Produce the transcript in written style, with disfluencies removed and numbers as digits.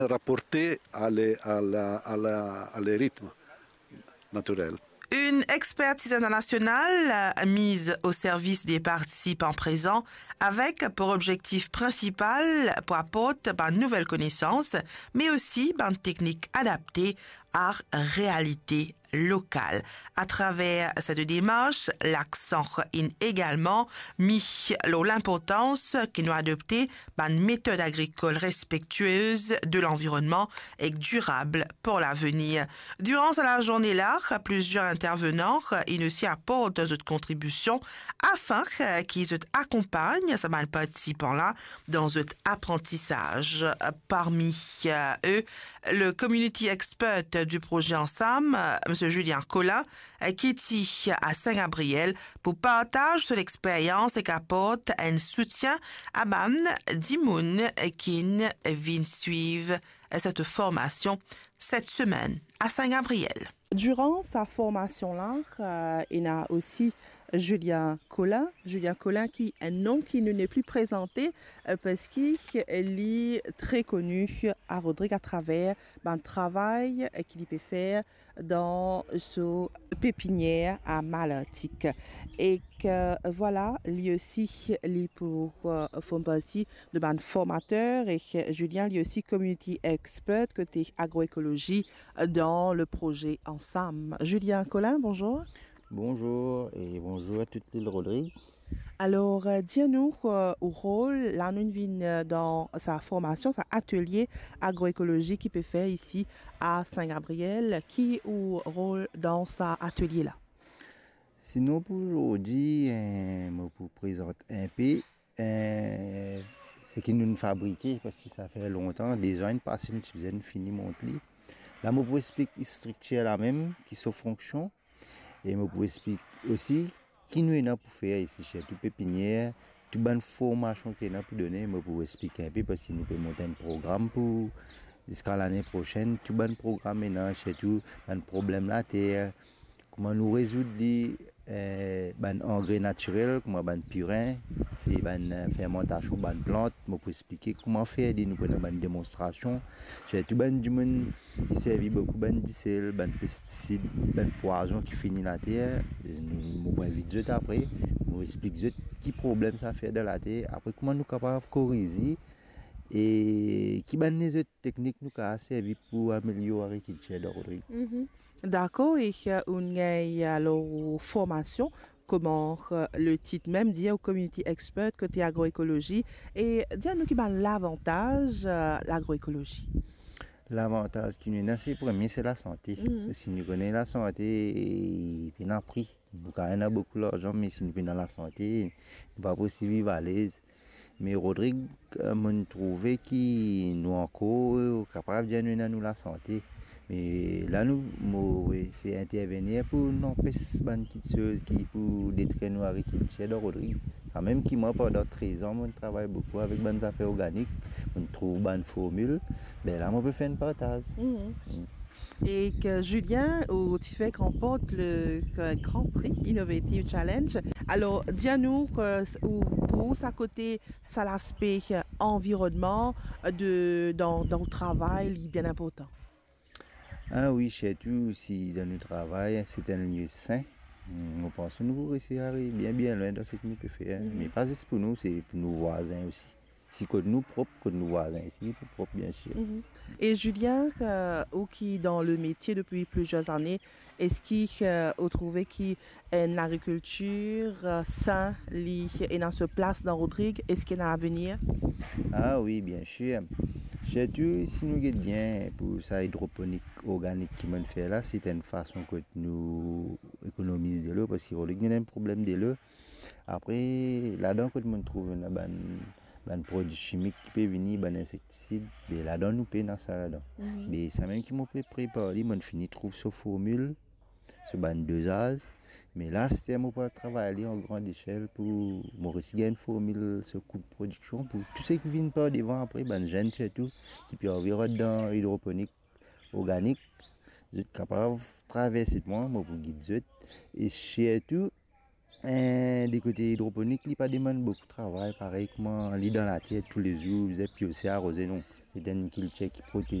rapporté à les rythmes naturels. Une expertise internationale mise au service des participants présents avec pour objectif principal pour apporter de nouvelles connaissances, mais aussi de techniques adaptées à réalité locale. À travers cette démarche, l'accent est également mis sur l'importance que nous adopter une méthode agricole respectueuse de l'environnement et durable pour l'avenir. Durant la journée-là, plusieurs intervenants aussi apportent d'autres contributions afin qu'ils accompagnent ces participants-là dans cet apprentissage. Parmi eux, le community expert du projet Ensemble, M. Julien Collin, qui est à Saint-Gabriel pour partager son expérience et qui apporte un soutien à Ban Dimoun qui vient suivre cette formation cette semaine à Saint-Gabriel. Durant sa formation-là, il y a aussi Julien Collin qui est un nom qui ne n'est plus présenté parce qu'il est très connu à Rodrigue à travers un travail qu'il peut faire dans ce pépinière à Malartic. Et que voilà, lui aussi, lui pour faire partie de un formateur et Julien, lui aussi community expert côté agroécologie dans le projet Ensemble. Julien Collin, bonjour. Bonjour et bonjour à toute l'île Rodrigue. Alors, dis-nous au rôle, là nous vient dans sa formation, sa atelier agroécologie qui peut faire ici à Saint-Gabriel, qui est au rôle dans sa atelier là. Sinon pour aujourd'hui, je vous présente un peu ce que nous fabriquons parce que ça fait longtemps déjà une partie nous faisons fini monter. Là, je vous explique la structure la même qui sont fonction. Et je vous explique aussi qui nous est pour faire ici chez tout pépinière, toute bonne formation qu'il y a pour donner. Je vous explique un peu parce que nous pouvons monter un programme pour jusqu'à l'année prochaine. Tout bon programme est chez tout, un problème la terre, comment nous résoudre les engrais naturels, comment ban purin, c'est ban fermentation, ban plante. Je vous expliquer comment faire, nous prenons une démonstration. J'ai tout ban du monde qui servent beaucoup ban diesel, ban pesticides, ban poison qui finit la terre. Nous vais vite après, vous explique qui problème ça fait dans la terre. Après comment nous capables de corriger et qui ban les autres techniques nous a servi pour améliorer l'agriculture de Rodrigue. D'accord, et on a la formation, comment le titre même dit au community expert côté agroécologie. Et dis-nous qui a l'avantage l'agroécologie. L'avantage qui nous a, c'est premier, c'est la santé. Si nous connaissons la santé, et puis on a pris. On a beaucoup d'argent, mais si nous connaissons la santé, nous ne pouvons pas vivre à l'aise. Mais Rodrigue, on trouvé qui nous encore capable de donner nous la santé. Mais là, nous, c'est intervenir pour nous empêcher ces petites choses qui pour détruire nos agricultures de Rodrigue. Ça même qui moi pendant 13 ans, je travaille beaucoup avec des affaires organiques, on trouve des formules. Ben là, on peut faire un partage. Et que Julien, tu fais remporte le Grand Prix Innovative Challenge. Alors, dis-nous pour sa côté, ça l'aspect environnement dans le travail, il est bien important. Ah oui, chez tout, si dans notre travail, c'est un lieu sain. On pense que nous réussir à aller bien loin dans ce que nous pouvons faire. Mais pas juste pour nous, c'est pour nos voisins aussi. Si que nous propres, que nos voisins ici, pour propres bien sûr. Et Julien, qui dans le métier depuis plusieurs années, est-ce qu'il a trouvé qu'une agriculture saine est dans ce place dans Rodrigue? Est-ce qu'il y a un avenir? Ah oui, bien sûr. Surtout si nous gagnons bien pour ça hydroponique organique qui m'en fait là, c'est une façon que nous économisons de l'eau parce qu'il y a un problème de l'eau. Après, là-dedans, quand on trouve un produit chimique qui peut venir, un insecticide, mais là-dedans, nous payons dans ça là-dedans. Mais ça même qui m'a préparé, on finit trouve cette formule, ce dosage. Mais là, c'était mon travail en grande échelle pour me une formule, ce coût de production pour tout ce qui vient par devant après, jeunes surtout, qui peut avoir dans hydroponique organique, vous êtes capable de traverser moi pour guider. Et surtout, des côtés hydroponiques, il ne demande pas beaucoup de travail, pareil comme on lit dans la terre tous les jours, vous êtes puis aussi arrosé non. C'est une culture qui protège.